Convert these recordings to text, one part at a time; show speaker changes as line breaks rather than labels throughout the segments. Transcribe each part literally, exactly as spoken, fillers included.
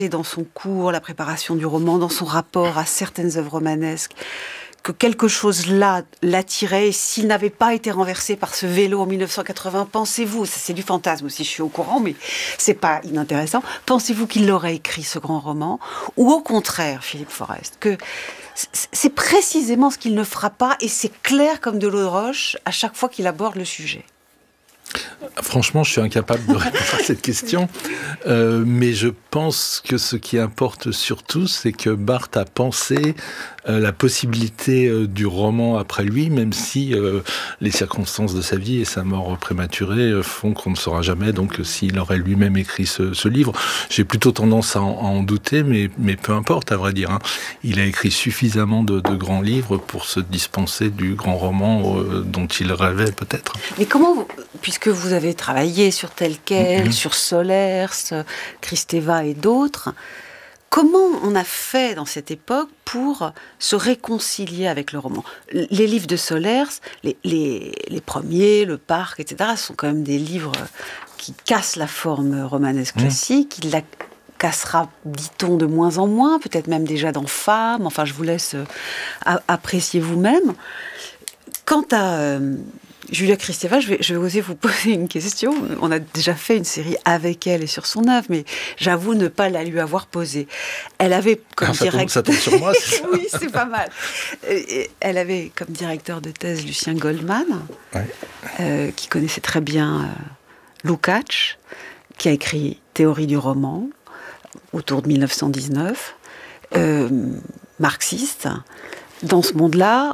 dans son cours, la préparation du roman, dans son rapport à certaines œuvres romanesques, que quelque chose là l'attirait, et s'il n'avait pas été renversé par ce vélo en mille neuf cent quatre-vingts, pensez-vous, ça c'est du fantasme aussi, je suis au courant, mais c'est pas inintéressant, pensez-vous qu'il aurait écrit ce grand roman, ou au contraire, Philippe Forest, que c'est précisément ce qu'il ne fera pas, et c'est clair comme de l'eau de roche à chaque fois qu'il aborde le sujet?
Franchement, je suis incapable de répondre à cette question, euh, mais je pense que ce qui importe surtout, c'est que Barthes a pensé euh, la possibilité euh, du roman après lui, même si euh, les circonstances de sa vie et sa mort prématurée euh, font qu'on ne saura jamais, donc euh, s'il aurait lui-même écrit ce, ce livre. J'ai plutôt tendance à en, à en douter, mais, mais peu importe, à vrai dire. Hein. Il a écrit suffisamment de, de grands livres pour se dispenser du grand roman euh, dont il rêvait peut-être.
Mais comment, vous, puisque vous avez travaillé sur Tel quel, mmh. sur Solers, Kristeva et d'autres, comment on a fait dans cette époque pour se réconcilier avec le roman? Les livres de Solers, les, les, les premiers, Le Parc, et cetera, sont quand même des livres qui cassent la forme romanesque classique. Mmh. Il la cassera, dit-on, de moins en moins, peut-être même déjà dans Femmes. Enfin, je vous laisse apprécier vous-même. Quant à euh, Julia Kristeva, je vais, je vais oser vous poser une question. On a déjà fait une série avec elle et sur son œuvre, mais j'avoue ne pas la lui avoir posée. Elle avait comme
ah, ça
directeur...
tombe, ça tombe sur moi, c'est ça.
Oui, c'est pas mal. Elle avait comme directeur de thèse Lucien Goldman, ouais. euh, qui connaissait très bien euh, Lukács, qui a écrit Théorie du roman, autour de mille neuf cent dix-neuf, euh, marxiste. Dans ce monde-là,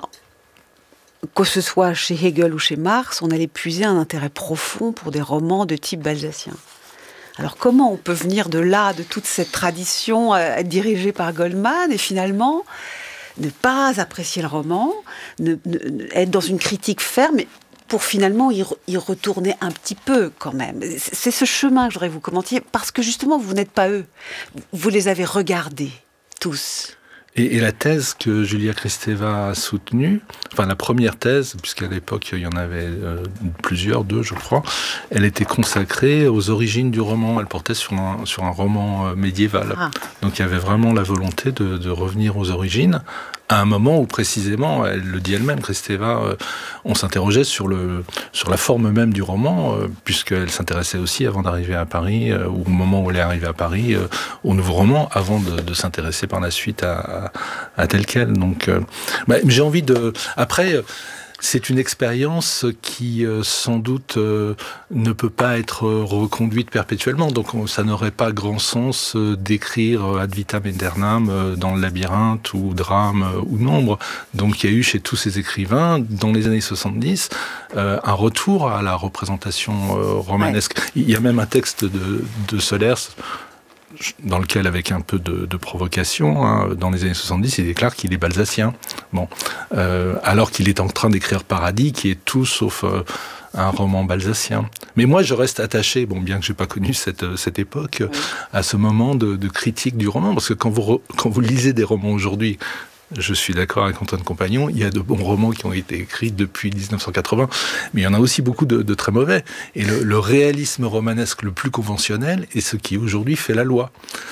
que ce soit chez Hegel ou chez Marx, on allait puiser un intérêt profond pour des romans de type balzacien. Alors comment on peut venir de là, de toute cette tradition, euh, dirigée par Goldman, et finalement ne pas apprécier le roman, ne, ne, être dans une critique ferme, pour finalement y, re, y retourner un petit peu quand même. C'est ce chemin que je voudrais vous commenter, parce que justement vous n'êtes pas eux, vous les avez regardés tous.
Et, et la thèse que Julia Kristeva a soutenue, enfin la première thèse, puisqu'à l'époque il y en avait euh, plusieurs, deux je crois, elle était consacrée aux origines du roman. Elle portait sur un, sur un roman euh, médiéval. Ah. Donc il y avait vraiment la volonté de, de revenir aux origines, à un moment où précisément, elle le dit elle-même, Kristeva, euh, on s'interrogeait sur, le, sur la forme même du roman, euh, puisqu'elle s'intéressait aussi, avant d'arriver à Paris, euh, ou au moment où elle est arrivée à Paris, euh, au nouveau roman, avant de, de s'intéresser par la suite à, à, à Tel quel. Donc, euh, bah, j'ai envie de... Après... Euh, c'est une expérience qui, euh, sans doute, euh, ne peut pas être reconduite perpétuellement. Donc, on, ça n'aurait pas grand sens euh, d'écrire Ad vitam aeternam euh, dans le labyrinthe ou Drame euh, ou Nombre. Donc, il y a eu chez tous ces écrivains, dans les années soixante-dix, euh, un retour à la représentation euh, romanesque. Ouais. Il y a même un texte de, de Solers, dans lequel, avec un peu de, de provocation, hein, dans les années soixante-dix, il déclare qu'il est balzacien. Bon, euh, alors qu'il est en train d'écrire Paradis, qui est tout sauf euh, un roman balzacien. Mais moi, je reste attaché, bon, bien que j'ai pas connu cette, cette époque, oui. à ce moment de, de critique du roman, parce que quand vous, re, quand vous lisez des romans aujourd'hui, je suis d'accord avec Antoine Compagnon, il y a de bons romans qui ont été écrits depuis dix-neuf cent quatre-vingts, mais il y en a aussi beaucoup de, de très mauvais. Et le, le réalisme romanesque le plus conventionnel est ce qui aujourd'hui fait la loi.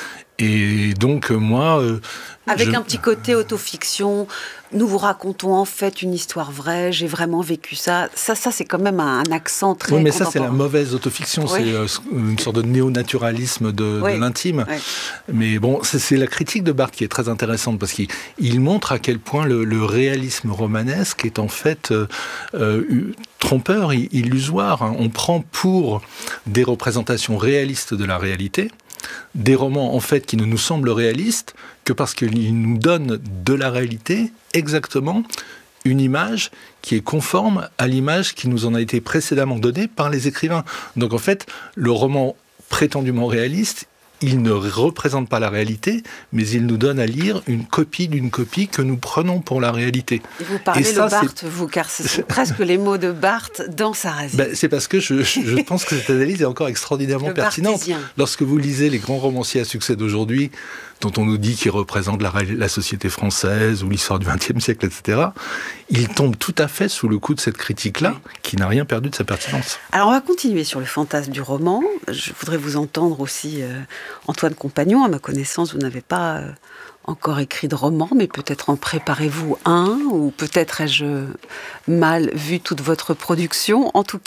Et donc, moi... Euh,
Avec
je...
un petit côté autofiction, nous vous racontons en fait une histoire vraie, j'ai vraiment vécu ça. Ça, ça c'est quand même un accent très...
Oui, mais ça, c'est la mauvaise autofiction. Oui. C'est euh, une sorte de néo-naturalisme de, oui. de l'intime. Oui. Mais bon, c'est, c'est la critique de Barthes qui est très intéressante, parce qu'il il montre à quel point le, le réalisme romanesque est en fait euh, euh, trompeur, illusoire. Hein. On prend pour des représentations réalistes de la réalité des romans, en fait, qui ne nous semblent réalistes que parce qu'ils nous donnent de la réalité exactement une image qui est conforme à l'image qui nous en a été précédemment donnée par les écrivains. Donc, en fait, le roman prétendument réaliste, il ne représente pas la réalité, mais il nous donne à lire une copie d'une copie que nous prenons pour la réalité.
Et vous parlez Et ça, de Barthes, c'est... vous, car ce sont presque les mots de Barthes dans Sarrazin.
Ben, c'est parce que je, je pense que cette analyse est encore extraordinairement pertinente. Lorsque vous lisez les grands romanciers à succès d'aujourd'hui, dont on nous dit qu'il représente la, la société française ou l'histoire du vingtième siècle, et cetera, il tombe tout à fait sous le coup de cette critique-là, oui. qui n'a rien perdu de sa pertinence.
Alors on va continuer sur le fantasme du roman. Je voudrais vous entendre aussi, euh, Antoine Compagnon. À ma connaissance, vous n'avez pas euh, encore écrit de roman, mais peut-être en préparez-vous un, ou peut-être ai-je mal vu toute votre production. En tout